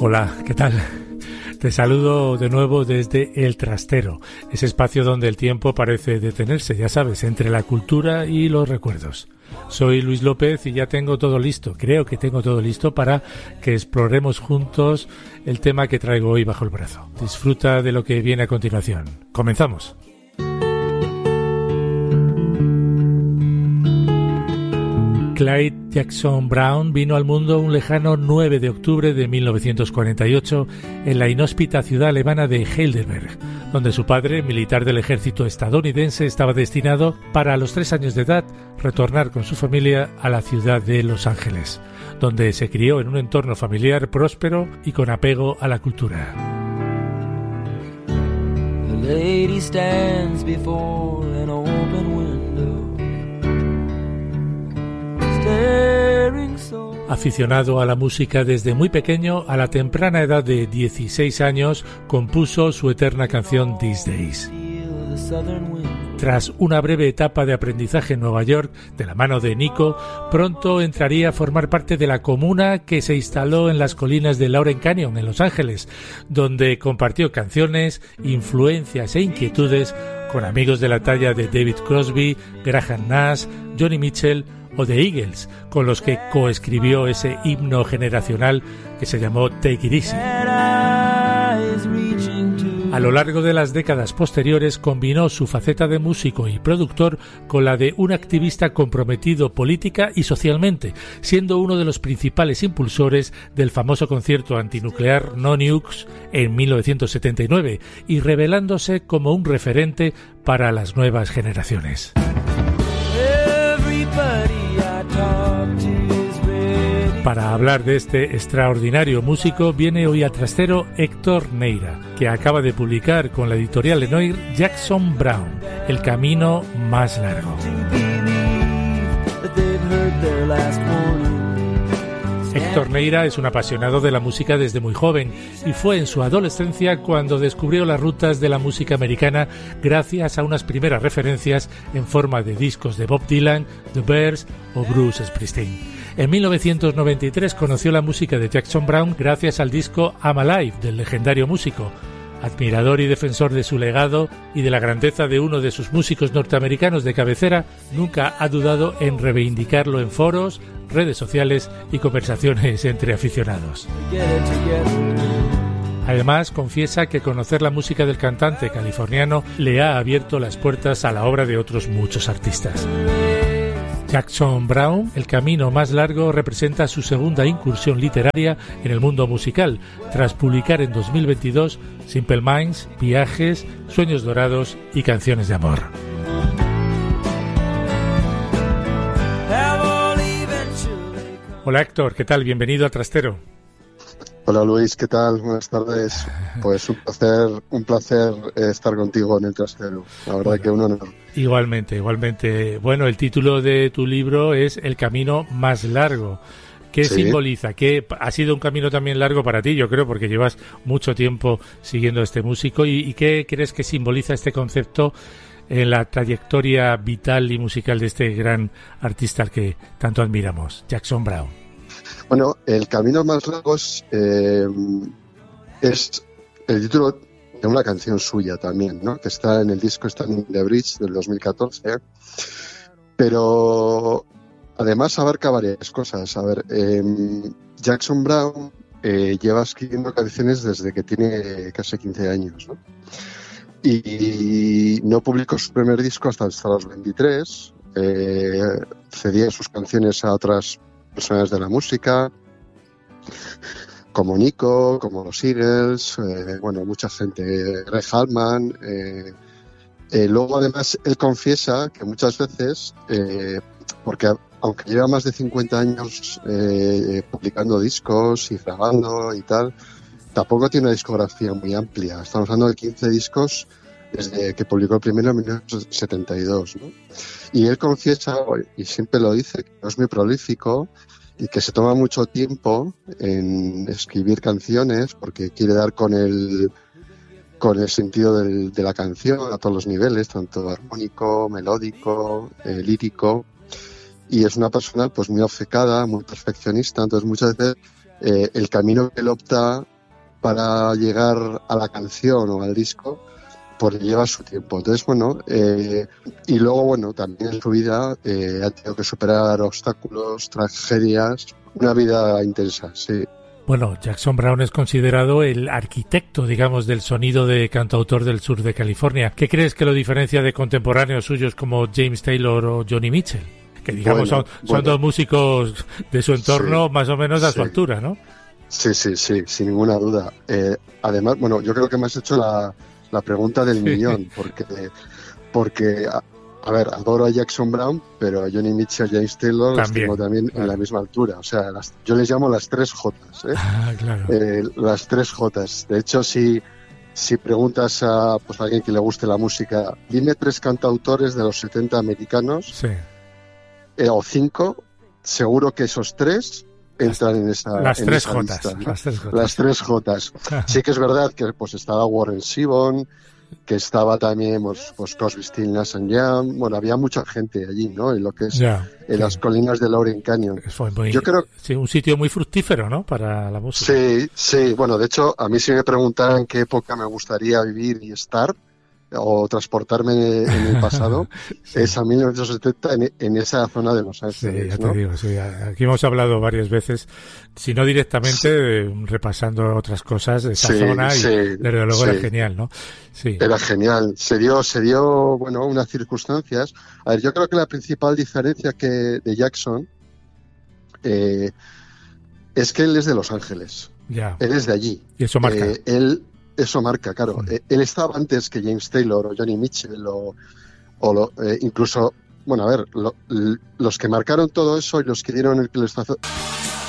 Hola, ¿qué tal? Te saludo de nuevo desde El Trastero, ese espacio donde el tiempo parece detenerse, ya sabes, entre la cultura y los recuerdos. Soy Luis López y ya tengo todo listo, creo que tengo todo listo para que exploremos juntos el tema que traigo hoy bajo el brazo. Disfruta de lo que viene a continuación. ¡Comenzamos! Clyde Jackson Brown vino al mundo un lejano 9 de octubre de 1948 en la inhóspita ciudad alemana de Heidelberg, donde su padre, militar del ejército estadounidense, estaba destinado para a los 3 años de edad retornar con su familia a la ciudad de Los Ángeles, donde se crió en un entorno familiar próspero y con apego a la cultura. The lady stands before an open window. Aficionado a la música desde muy pequeño, a la temprana edad de 16 años compuso su eterna canción These Days. Tras una breve etapa de aprendizaje en Nueva York, de la mano de Nico, pronto entraría a formar parte de la comuna que se instaló en las colinas de Laurel Canyon, en Los Ángeles, donde compartió canciones, influencias e inquietudes con amigos de la talla de David Crosby, Graham Nash, Joni Mitchell o The Eagles, con los que coescribió ese himno generacional que se llamó Take It Easy. A lo largo de las décadas posteriores combinó su faceta de músico y productor con la de un activista comprometido política y socialmente, siendo uno de los principales impulsores del famoso concierto antinuclear No Nukes en 1979 y revelándose como un referente para las nuevas generaciones. Para hablar de este extraordinario músico viene hoy al trastero Héctor Neira, que acaba de publicar con la editorial Lenoir Jackson Brown, El camino más largo. Héctor Neira es un apasionado de la música desde muy joven y fue en su adolescencia cuando descubrió las rutas de la música americana gracias a unas primeras referencias en forma de discos de Bob Dylan, The Bears o Bruce Springsteen. En 1993 conoció la música de Jackson Brown gracias al disco I'm Alive del legendario músico. Admirador y defensor de su legado y de la grandeza de uno de sus músicos norteamericanos de cabecera, nunca ha dudado en reivindicarlo en foros, redes sociales y conversaciones entre aficionados. Además, confiesa que conocer la música del cantante californiano le ha abierto las puertas a la obra de otros muchos artistas. Jackson Brown, El camino más largo, representa su segunda incursión literaria en el mundo musical, tras publicar en 2022 Simple Minds, Viajes, Sueños dorados y Canciones de amor. Hola Héctor, ¿qué tal? Bienvenido a Trastero. Hola Luis, ¿qué tal? Buenas tardes. Pues un placer estar contigo en El Trastero. La verdad que un honor. Igualmente. Bueno, el título de tu libro es El camino más largo. ¿Qué simboliza? ¿Qué ha sido un camino también largo para ti, yo creo, porque llevas mucho tiempo siguiendo a este músico? ¿Y qué crees que simboliza este concepto en la trayectoria vital y musical de este gran artista al que tanto admiramos, Jackson Brown? Bueno, El camino más largo es el título de una canción suya también, ¿no? Que está en el disco Standing the Bridge del 2014, pero además abarca varias cosas. A ver, Jackson Brown lleva escribiendo canciones desde que tiene casi 15 años, ¿no? Y no publicó su primer disco hasta los 23, cedía sus canciones a otras personas de la música, como Nico, como los Eagles, mucha gente, Greg Allman. Luego, además, él confiesa que muchas veces, porque aunque lleva más de 50 años publicando discos y grabando y tal, tampoco tiene una discografía muy amplia. Estamos hablando de 15 discos desde que publicó el primero en 1972, ¿no? Y él confiesa, y siempre lo dice, que no es muy prolífico y que se toma mucho tiempo en escribir canciones porque quiere dar con el sentido de la canción a todos los niveles, tanto armónico, melódico, lírico. Y es una persona pues muy obcecada, muy perfeccionista. Entonces muchas veces el camino que él opta para llegar a la canción o al disco, pues lleva su tiempo. Entonces, bueno, y luego, bueno, también en su vida ha tenido que superar obstáculos, tragedias, una vida intensa, sí. Bueno, Jackson Browne es considerado el arquitecto, digamos, del sonido de cantautor del sur de California. ¿Qué crees que lo diferencia de contemporáneos suyos como James Taylor o Johnny Mitchell? Que, digamos, son dos músicos de su entorno, sí, más o menos a su altura, ¿no? Sí, sin ninguna duda. Además, bueno, yo creo que me has hecho la pregunta del millón, porque a ver, adoro a Jackson Browne, pero a Johnny Mitchell y James Taylor los tengo también en la misma altura. O sea, yo les llamo las 3 Jotas, ¿eh? Ah, claro. Las 3 Jotas. De hecho, si preguntas a alguien que le guste la música, dime 3 cantautores de los 70 americanos, sí, o 5, seguro que esos 3 entran en esa las en 3 esa Jotas, lista, ¿no? Las 3 Jotas. Sí que es verdad que pues estaba Warren Zevon, que estaba también pues Crosby, Stills, Nash & Young. Bueno, había mucha gente allí, ¿no? En lo que es en las colinas de Laurel Canyon. Yo creo sí, un sitio muy fructífero, ¿no? Para la música. Sí. Bueno, de hecho, a mí si me preguntaran en qué época me gustaría vivir y estar o transportarme en el pasado, sí, es a 1970 en esa zona de Los Ángeles. Sí, ya te digo, sí. Aquí hemos hablado varias veces, si no directamente, repasando otras cosas de esa zona, y desde luego era genial, ¿no? Sí. Era genial. Se dio, bueno, unas circunstancias. A ver, yo creo que la principal diferencia de Jackson es que él es de Los Ángeles. Ya. Él es de allí. Y eso marca. Eso marca, claro. Él estaba antes que James Taylor o Johnny Mitchell incluso, bueno, a ver, los que marcaron todo eso y los que dieron el pistoletazo